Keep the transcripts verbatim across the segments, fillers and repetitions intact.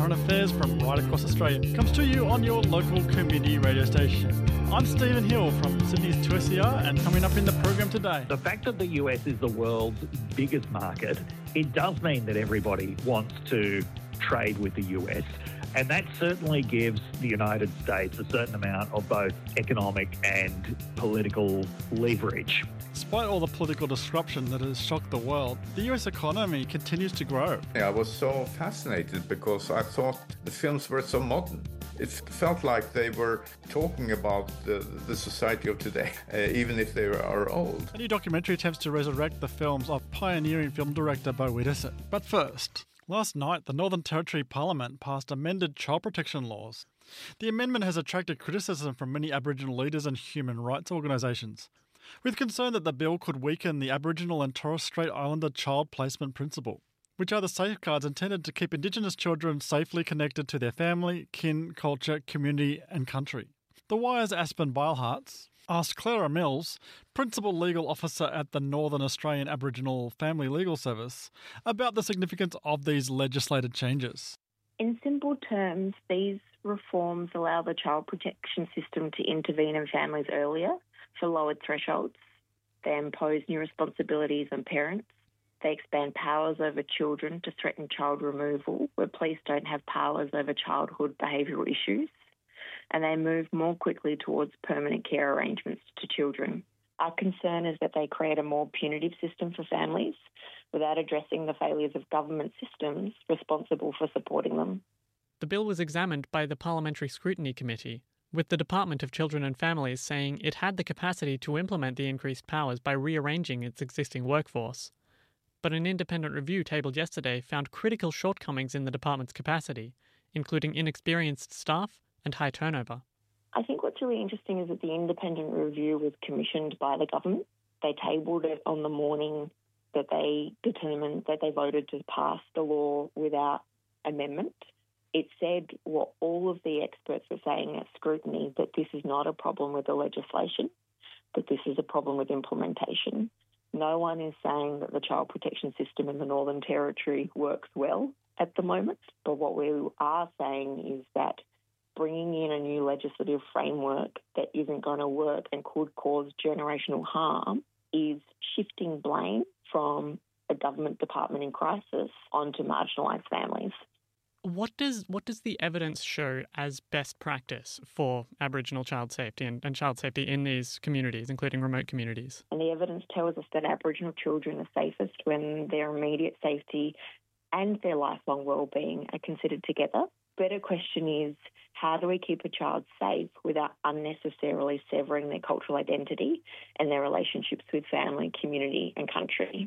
current affairs from right across Australia comes to you on your local community radio station. I'm Stephen Hill from Sydney's two S E R, and coming up in the program today. The fact that the U S is the world's biggest market, it does mean that everybody wants to trade with the U S. And that certainly gives the United States a certain amount of both economic and political leverage. Despite all the political disruption that has shocked the world, the U S economy continues to grow. Yeah, I was so fascinated because I thought the films were so modern. It felt like they were talking about the, the society of today, uh, even if they are old. A new documentary attempts to resurrect the films of pioneering film director Bo Widdowson. But first, last night the Northern Territory Parliament passed amended child protection laws. The amendment has attracted criticism from many Aboriginal leaders and human rights organisations, with concern that the bill could weaken the Aboriginal and Torres Strait Islander child placement principle, which are the safeguards intended to keep Indigenous children safely connected to their family, kin, culture, community and country. The Wire's Aspen Beilhartz asked Clara Mills, Principal Legal Officer at the Northern Australian Aboriginal Family Legal Service, about the significance of these legislated changes. In simple terms, these reforms allow the child protection system to intervene in families earlier for lowered thresholds. They impose new responsibilities on parents. They expand powers over children to threaten child removal, where police don't have powers over childhood behavioural issues. And they move more quickly towards permanent care arrangements to children. Our concern is that they create a more punitive system for families without addressing the failures of government systems responsible for supporting them. The bill was examined by the Parliamentary Scrutiny Committee, with the Department of Children and Families saying it had the capacity to implement the increased powers by rearranging its existing workforce. But an independent review tabled yesterday found critical shortcomings in the department's capacity, including inexperienced staff and high turnover. I think what's really interesting is that the independent review was commissioned by the government. They tabled it on the morning that they determined that they voted to pass the law without amendment. It said what all of the experts were saying at scrutiny, that this is not a problem with the legislation, but this is a problem with implementation. No one is saying that the child protection system in the Northern Territory works well at the moment, but what we are saying is that bringing in a new legislative framework that isn't going to work and could cause generational harm is shifting blame from a government department in crisis onto marginalised families. What does what does the evidence show as best practice for Aboriginal child safety and, and child safety in these communities, including remote communities? And the evidence tells us that Aboriginal children are safest when their immediate safety and their lifelong well-being are considered together. Better question is, how do we keep a child safe without unnecessarily severing their cultural identity and their relationships with family, community and country?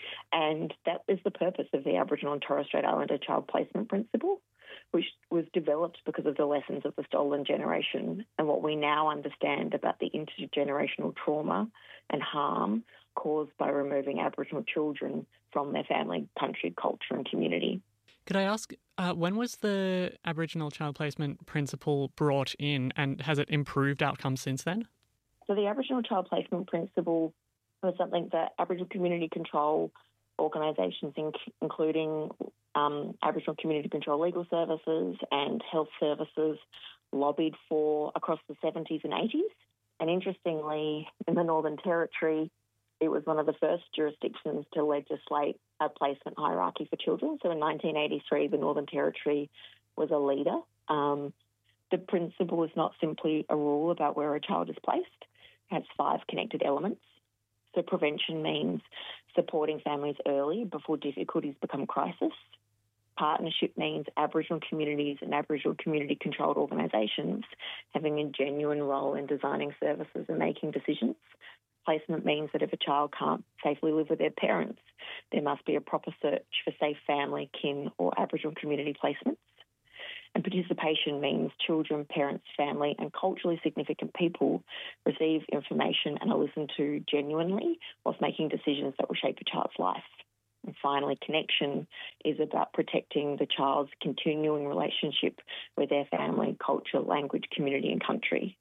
And that is the purpose of the Aboriginal and Torres Strait Islander child placement principle, which was developed because of the lessons of the stolen generation and what we now understand about the intergenerational trauma and harm caused by removing Aboriginal children from their family, country, culture and community. Could I ask, uh, when was the Aboriginal child placement principle brought in, and has it improved outcomes since then? So the Aboriginal child placement principle was something that Aboriginal community control organisations, inc- including um, Aboriginal Community Control Legal Services and Health Services, lobbied for across the seventies and eighties. And interestingly, in the Northern Territory, it was one of the first jurisdictions to legislate a placement hierarchy for children. So in nineteen eighty-three, the Northern Territory was a leader. Um, the principle is not simply a rule about where a child is placed. It has five connected elements. So prevention means supporting families early before difficulties become crisis. Partnership means Aboriginal communities and Aboriginal community-controlled organisations having a genuine role in designing services and making decisions. Placement means that if a child can't safely live with their parents, there must be a proper search for safe family, kin or Aboriginal community placements. And participation means children, parents, family and culturally significant people receive information and are listened to genuinely whilst making decisions that will shape a child's life. And finally, connection is about protecting the child's continuing relationship with their family, culture, language, community and country.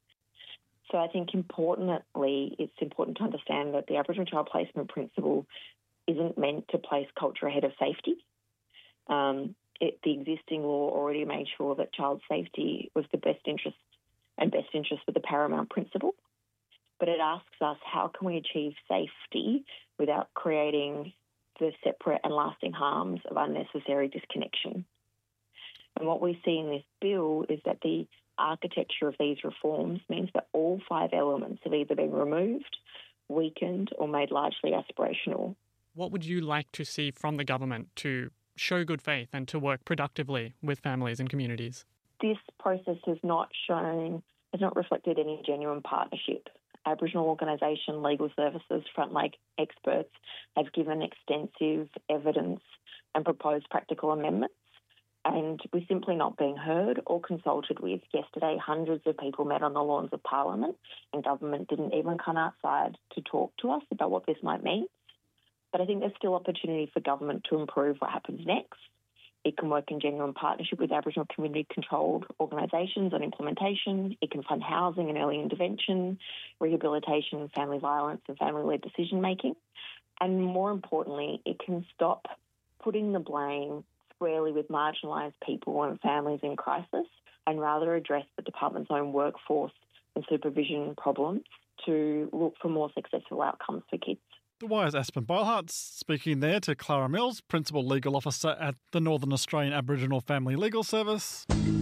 So I think importantly, it's important to understand that the Aboriginal child placement principle isn't meant to place culture ahead of safety. Um, it, the existing law already made sure that child safety was the best interest and best interest with the paramount principle. But it asks us, how can we achieve safety without creating the separate and lasting harms of unnecessary disconnection? And what we see in this bill is that the architecture of these reforms means that all five elements have either been removed, weakened, or made largely aspirational. What would you like to see from the government to show good faith and to work productively with families and communities? This process has not shown, has not reflected any genuine partnership. Aboriginal organisation, legal services, Frontline experts have given extensive evidence and proposed practical amendments, and we're simply not being heard or consulted with. Yesterday, hundreds of people met on the lawns of Parliament, and government didn't even come outside to talk to us about what this might mean. But I think there's still opportunity for government to improve what happens next. It can work in genuine partnership with Aboriginal community-controlled organisations on implementation. It can fund housing and early intervention, rehabilitation, family violence and family-led decision-making. And more importantly, it can stop putting the blame squarely with marginalised people and families in crisis and rather address the department's own workforce and supervision problems to look for more successful outcomes for kids. The Wire's Aspen Beilhartz speaking there to Clara Mills, Principal Legal Officer at the Northern Australian Aboriginal Family Legal Service.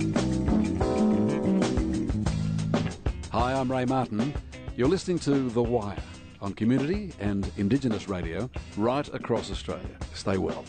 Hi, I'm Ray Martin. You're listening to The Wire on Community and Indigenous Radio right across Australia. Stay well.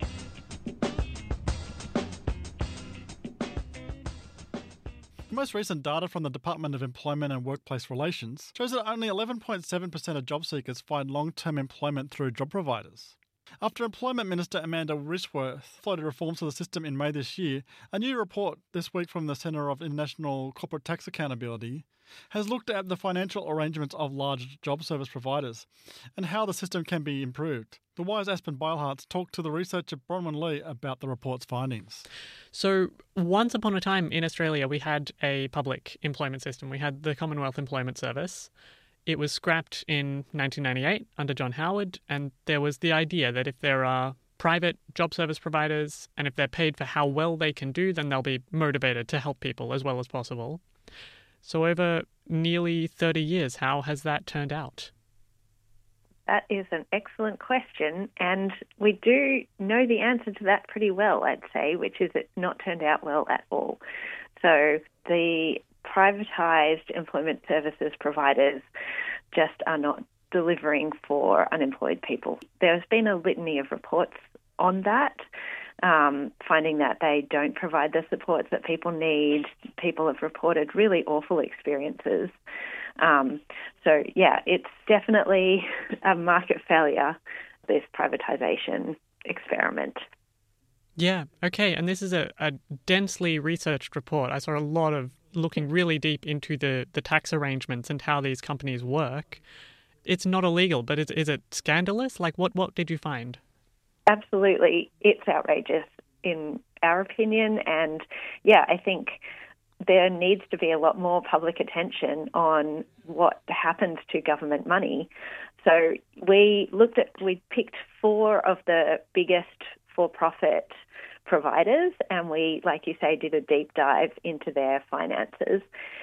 The most recent data from the Department of Employment and Workplace Relations shows that only eleven point seven percent of job seekers find long-term employment through job providers. After Employment Minister Amanda Rishworth floated reforms to the system in May this year, a new report this week from the Centre of International Corporate Tax Accountability has looked at the financial arrangements of large job service providers and how the system can be improved. The Wire's Aspen Beilhartz talked to the researcher Bronwyn Lee about the report's findings. So once upon a time in Australia, we had a public employment system. We had the Commonwealth Employment Service. It was scrapped in nineteen ninety-eight under John Howard, and there was the idea that if there are private job service providers and if they're paid for how well they can do, then they'll be motivated to help people as well as possible. So over nearly thirty years, how has that turned out? That is an excellent question, and we do know the answer to that pretty well, I'd say, which is it's not turned out well at all. So the privatised employment services providers just are not delivering for unemployed people. There's been a litany of reports on that, um, finding that they don't provide the supports that people need. People have reported really awful experiences. Um, so, yeah, it's definitely a market failure, this privatisation experiment. Yeah, okay, and this is a, a densely researched report. I saw a lot of looking really deep into the, the tax arrangements and how these companies work. It's not illegal, but is, is it scandalous? Like, what, what did you find? Absolutely. It's outrageous in our opinion. And, yeah, I think there needs to be a lot more public attention on what happens to government money. So we looked at, we picked four of the biggest for-profit providers, and we, like you say, did a deep dive into their finances.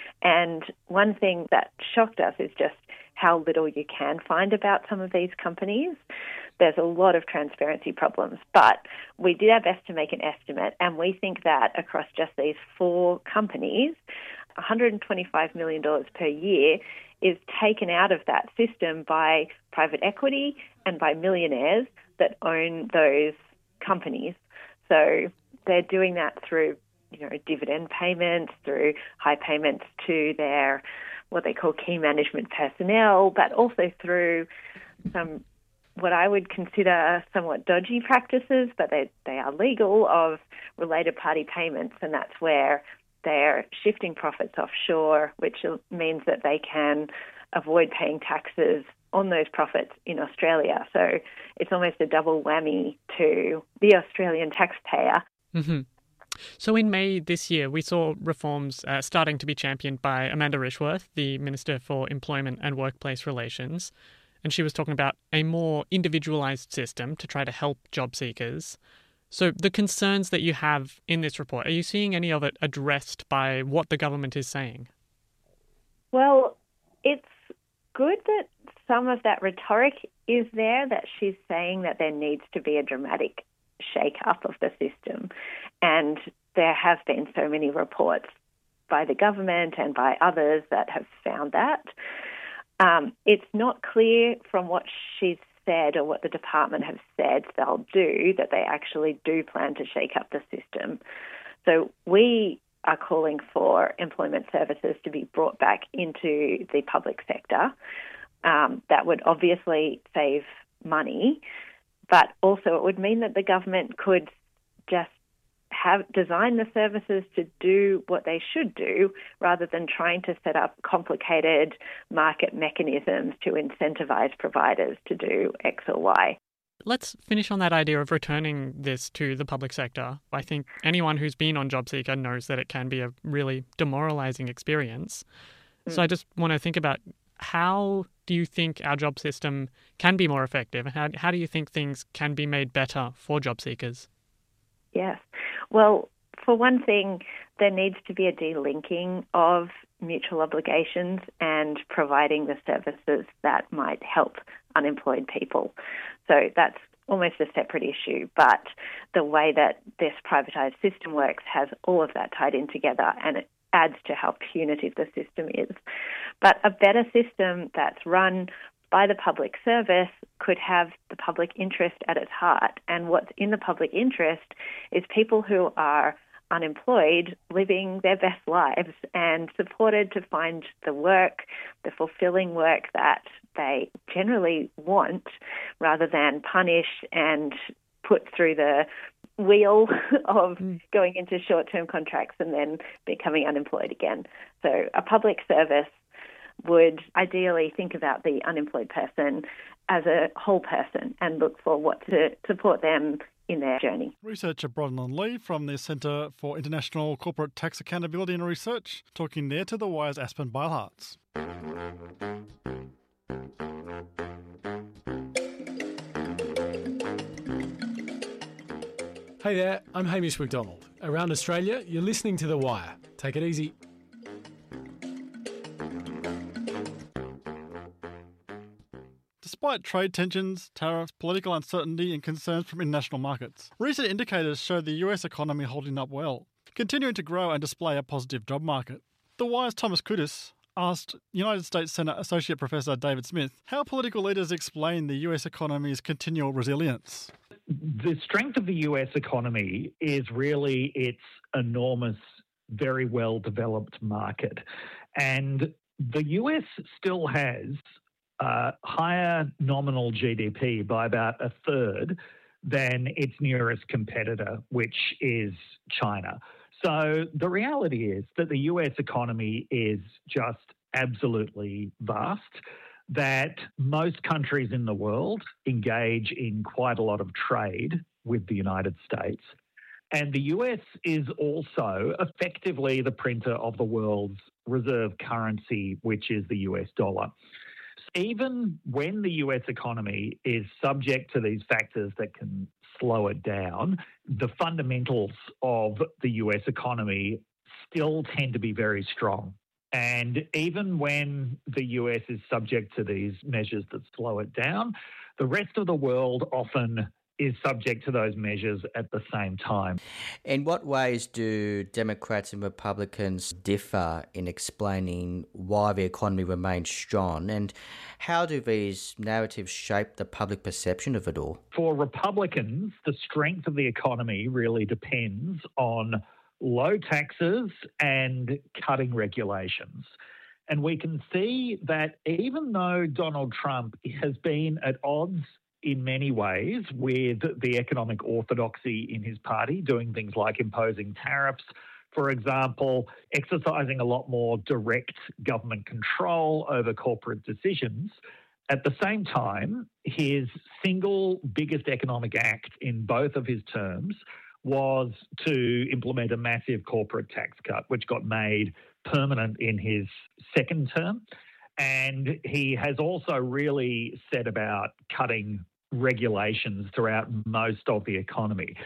And one thing that shocked us is just how little you can find about some of these companies. There's a lot of transparency problems, but we did our best to make an estimate, and we think that across just these four companies, one hundred twenty-five million dollars per year is taken out of that system by private equity and by millionaires that own those companies. So they're doing that through, you know, dividend payments, through high payments to their what they call key management personnel, but also through some what I would consider somewhat dodgy practices, but they, they are legal, of related party payments, and that's where they're shifting profits offshore, which means that they can avoid paying taxes on those profits in Australia. So it's almost a double whammy to the Australian taxpayer. Mm-hmm. So in May this year, we saw reforms uh, starting to be championed by Amanda Rishworth, the Minister for Employment and Workplace Relations. And she was talking about a more individualised system to try to help job seekers. So the concerns that you have in this report, are you seeing any of it addressed by what the government is saying? Well, it's good that some of that rhetoric is there, that she's saying that there needs to be a dramatic shake-up of the system. And there have been so many reports by the government and by others that have found that. Um, it's not clear from what she's said or what the department have said they'll do that they actually do plan to shake up the system. So we are calling for employment services to be brought back into the public sector. Um, that would obviously save money, but also it would mean that the government could just have design the services to do what they should do rather than trying to set up complicated market mechanisms to incentivize providers to do X or Y. Let's finish on that idea of returning this to the public sector. I think anyone who's been on JobSeeker knows that it can be a really demoralising experience. Mm. So I just want to think about, how do you think our job system can be more effective? How, how do you think things can be made better for job seekers? Yes. Well, for one thing, there needs to be a delinking of mutual obligations and providing the services that might help unemployed people. So that's almost a separate issue, but the way that this privatised system works has all of that tied in together, and it adds to how punitive the system is. But a better system that's run by the public service could have the public interest at its heart. And what's in the public interest is people who are unemployed living their best lives and supported to find the work, the fulfilling work that they generally want, rather than punish and put through the wheel of going into short-term contracts and then becoming unemployed again. So a public service would ideally think about the unemployed person as a whole person and look for what to support them in their journey. Researcher Bronwyn Lee from the Centre for International Corporate Tax Accountability and Research, talking there to The Wire's Aspen Beilhartz. Hey there, I'm Hamish McDonald. Around Australia, you're listening to The Wire. Take it easy. Despite trade tensions, tariffs, political uncertainty and concerns from international markets, recent indicators show the U S economy holding up well, continuing to grow and display a positive job market. The Wire's Thomas Kudis asked United States Senate Associate Professor David Smith how political leaders explain the U S economy's continual resilience. The strength of the U S economy is really its enormous, very well-developed market. And the U S still has uh, higher nominal G D P by about a third than its nearest competitor, which is China. So the reality is that the U S economy is just absolutely vast, that most countries in the world engage in quite a lot of trade with the United States. And the U S is also effectively the printer of the world's reserve currency, which is the U S dollar. Even when the U S economy is subject to these factors that can slow it down, the fundamentals of the U S economy still tend to be very strong. And even when the U S is subject to these measures that slow it down, the rest of the world often is subject to those measures at the same time. In what ways do Democrats and Republicans differ in explaining why the economy remains strong, and how do these narratives shape the public perception of it all? For Republicans, the strength of the economy really depends on low taxes and cutting regulations. And we can see that even though Donald Trump has been at odds in many ways with the economic orthodoxy in his party, doing things like imposing tariffs, for example, exercising a lot more direct government control over corporate decisions, at the same time, his single biggest economic act in both of his terms was to implement a massive corporate tax cut, which got made permanent in his second term. And he has also really set about cutting regulations throughout most of the economy.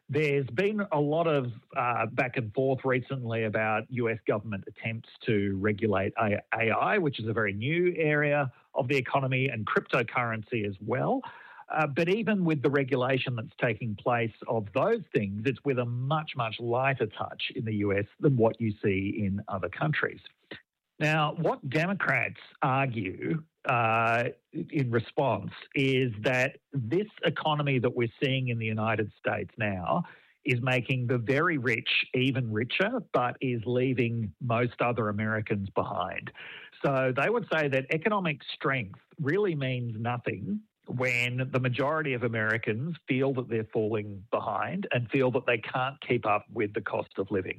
There's been a lot of uh, back and forth recently about U S government attempts to regulate A I, which is a very new area of the economy, and cryptocurrency as well. Uh, but even with the regulation that's taking place of those things, it's with a much, much lighter touch in the U S than what you see in other countries. Now, what Democrats argue uh, in response is that this economy that we're seeing in the United States now is making the very rich even richer, but is leaving most other Americans behind. So they would say that economic strength really means nothing when the majority of Americans feel that they're falling behind and feel that they can't keep up with the cost of living.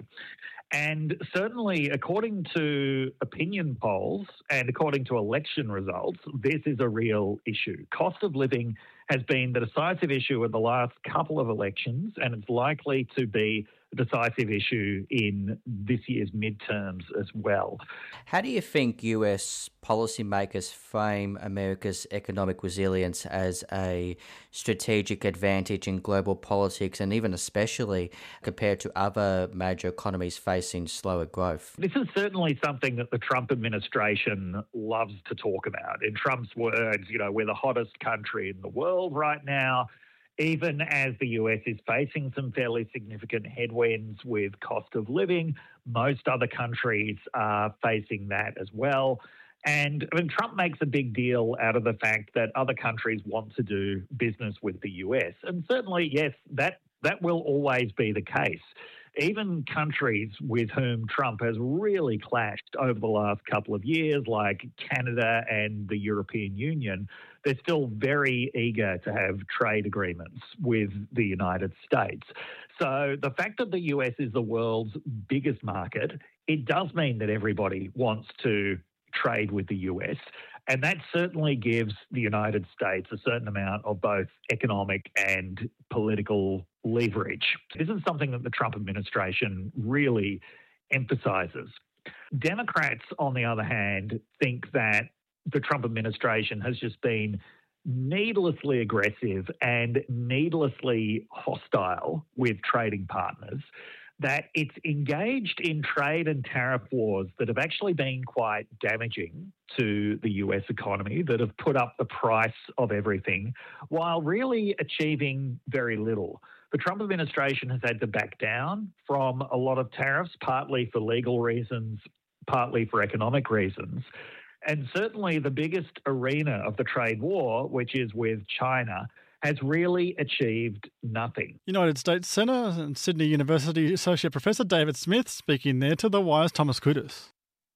And certainly, according to opinion polls and according to election results, this is a real issue. Cost of living has been the decisive issue in the last couple of elections, and it's likely to be a decisive issue in this year's midterms as well. How do you think U S policymakers frame America's economic resilience as a strategic advantage in global politics, and even especially compared to other major economies facing slower growth? This is certainly something that the Trump administration loves to talk about. In Trump's words, you know, we're the hottest country in the world right now. Even as the U S is facing some fairly significant headwinds with cost of living, most other countries are facing that as well. And I mean, Trump makes a big deal out of the fact that other countries want to do business with the U S. And certainly, yes, that, that will always be the case. Even countries with whom Trump has really clashed over the last couple of years, like Canada and the European Union, they're still very eager to have trade agreements with the United States. So the fact that the U S is the world's biggest market, it does mean that everybody wants to trade with the U S. And that certainly gives the United States a certain amount of both economic and political leverage. This is something that the Trump administration really emphasizes. Democrats, on the other hand, think that the Trump administration has just been needlessly aggressive and needlessly hostile with trading partners, that it's engaged in trade and tariff wars that have actually been quite damaging to the U S economy, that have put up the price of everything while really achieving very little. The Trump administration has had to back down from a lot of tariffs, partly for legal reasons, partly for economic reasons. And certainly the biggest arena of the trade war, which is with China, has really achieved nothing. United States Senator and Sydney University Associate Professor David Smith speaking there to The Wire's Thomas Kudus.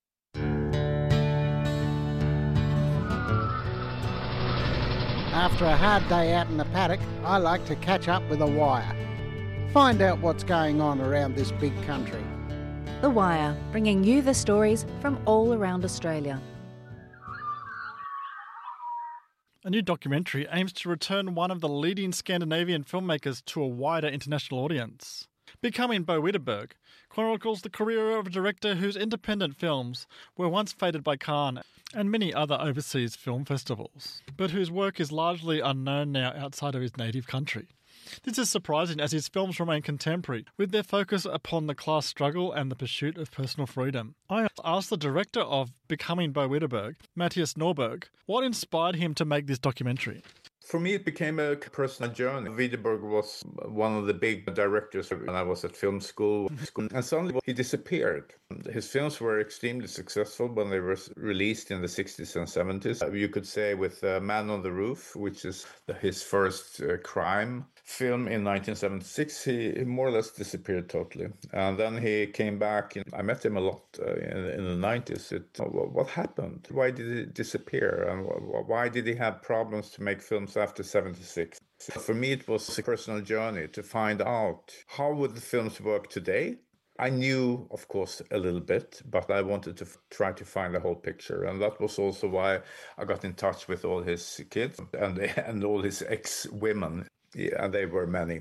After a hard day out in the paddock, I like to catch up with The Wire. Find out what's going on around this big country. The Wire, bringing you the stories from all around Australia. A new documentary aims to return one of the leading Scandinavian filmmakers to a wider international audience. Becoming Bo Widerberg chronicles the career of a director whose independent films were once feted by Cannes and many other overseas film festivals, but whose work is largely unknown now outside of his native country. This is surprising as his films remain contemporary, with their focus upon the class struggle and the pursuit of personal freedom. I asked the director of Becoming Bo Widerberg, Matthias Norberg, what inspired him to make this documentary. For me, it became a personal journey. Widerberg was one of the big directors when I was at film school, and suddenly he disappeared. His films were extremely successful when they were released in the sixties and seventies. You could say with uh, Man on the Roof, which is his first uh, crime film in nineteen seventy-six, he more or less disappeared totally. And then he came back, and I met him a lot uh, in, in the nineties. It, what happened? Why did he disappear? And why did he have problems to make films after seventy-six? For me, it was a personal journey to find out how would the films work today. I knew, of course, a little bit, but I wanted to f- try to find the whole picture. And that was also why I got in touch with all his kids and, and all his ex-women. Yeah, they were many.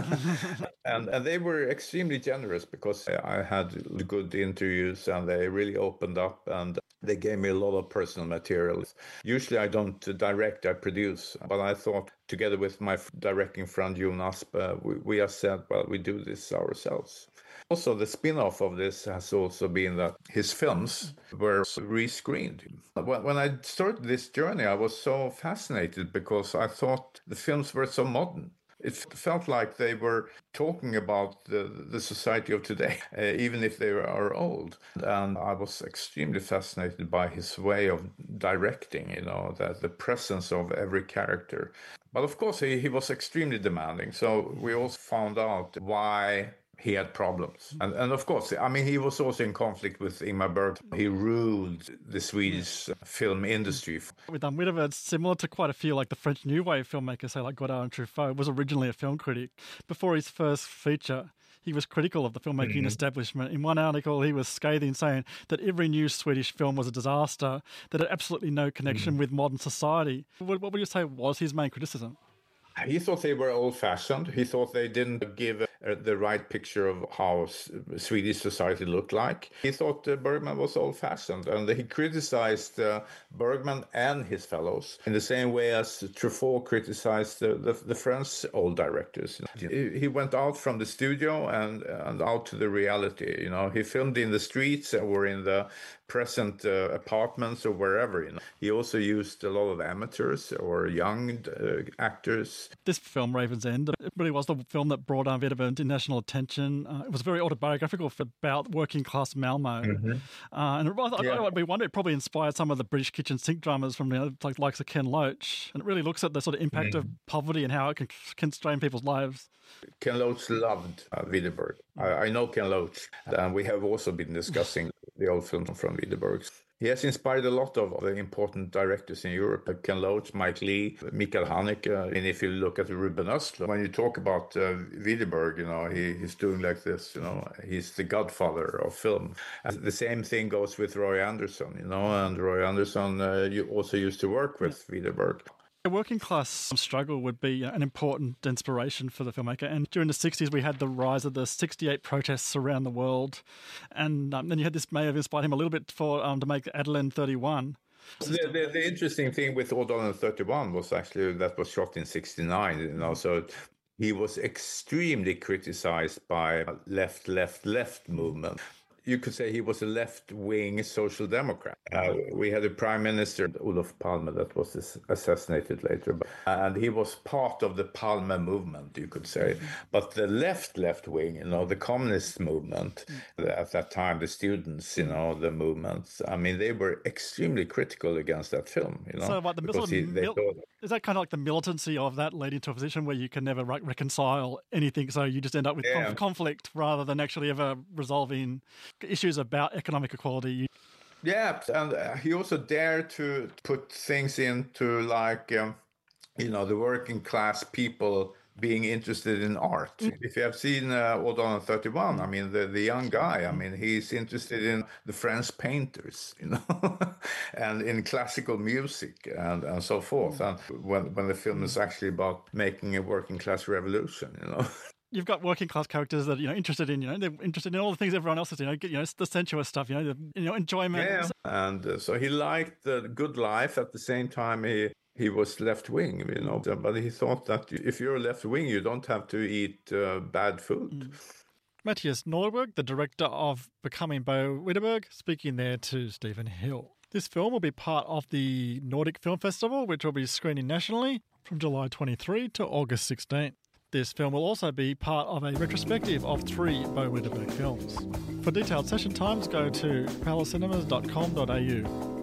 and and they were extremely generous because I had good interviews and they really opened up and they gave me a lot of personal material. Usually I don't direct, I produce. But I thought, together with my directing friend Jon Aspe, we, we have said, well, we do this ourselves. Also, the spin-off of this has also been that his films were rescreened. When I started this journey, I was so fascinated because I thought the films were so modern. It felt like they were talking about the, the society of today, uh, even if they are old. And I was extremely fascinated by his way of directing, you know, that the presence of every character. But of course, he, he was extremely demanding. So we also found out why he had problems. And, and of course, I mean, he was also in conflict with Ingmar Bergman. He ruled the Swedish film industry. With um, Whittaker, it's similar to quite a few, like the French New Wave filmmakers, say like Godard and Truffaut, was originally a film critic. Before his first feature, he was critical of the filmmaking mm-hmm. establishment. In one article, he was scathing, saying that every new Swedish film was a disaster, that had absolutely no connection mm-hmm. with modern society. What, what would you say was his main criticism? He thought they were old-fashioned. He thought they didn't give uh, the right picture of how S- Swedish society looked like. He thought uh, Bergman was old-fashioned, and he criticized uh, Bergman and his fellows in the same way as Truffaut criticized uh, the, the French old directors. He, he went out from the studio and, and out to the reality. You know, he filmed in the streets or in the present uh, apartments or wherever. You know, he also used a lot of amateurs or young uh, actors. This film, Raven's End, it really was the film that brought um, Whittaker international attention. Uh, it was very autobiographical about working class Malmo. Mm-hmm. Uh, and it, I, yeah. I, I wonder, it probably inspired some of the British kitchen sink dramas from the like, likes of Ken Loach. And it really looks at the sort of impact mm-hmm. of poverty and how it can constrain people's lives. Ken Loach loved uh, Whittaker. I, I know Ken Loach, and we have also been discussing the old film from Whittaker. He has inspired a lot of the important directors in Europe, Ken Loach, Mike Leigh, Michael Haneke. And if you look at Ruben Östlund, when you talk about uh, Whittaker, you know, he, he's doing like this, you know, he's the godfather of film. And the same thing goes with Roy Andersson, you know, and Roy Andersson uh, you also used to work with Whittaker. The working class struggle would be an important inspiration for the filmmaker. And during the sixties, we had the rise of the sixty-eight protests around the world. And um, then you had this may have inspired him a little bit for um, to make Ådalen thirty-one. The, the, the interesting thing with Ådalen thirty-one was actually that was shot in sixty-nine, you know, so he was extremely criticized by left, left, left movement. You could say he was a left-wing social democrat. Uh, we had a prime minister, Olof Palme, that was assassinated later. And he was part of the Palme movement, you could say. But the left, left-wing, you know, the communist movement, at that time, the students, you know, the movements, I mean, they were extremely critical against that film, you know. So what, the because he, they mil- thought, is that kind of like the militancy of that leading to a position where you can never re- reconcile anything, so you just end up with yeah. conf- conflict rather than actually ever resolving issues about economic equality? Yeah, and uh, he also dared to put things into like, um, you know, the working class people being interested in art. Mm. If you have seen uh, Ådalen thirty-one, I mean, the, the young guy, I mean, he's interested in the French painters, you know, and in classical music and, and so forth. And when, when the film is actually about making a working class revolution, you know. You've got working class characters that, you know, interested in, you know, they're interested in all the things everyone else is, you know, you know, the sensuous stuff, you know, the, you know, enjoyment. Yeah. And uh, so he liked the good life. At the same time, he he was left wing, you know, but he thought that if you're left wing, you don't have to eat uh, bad food. Mm. Matthias Norberg, the director of Becoming Bo Widerberg, speaking there to Stephen Hill. This film will be part of the Nordic Film Festival, which will be screening nationally from July twenty-third to August sixteenth. This film will also be part of a retrospective of three Bo Widerberg films. For detailed session times, go to palace cinemas dot com dot a u.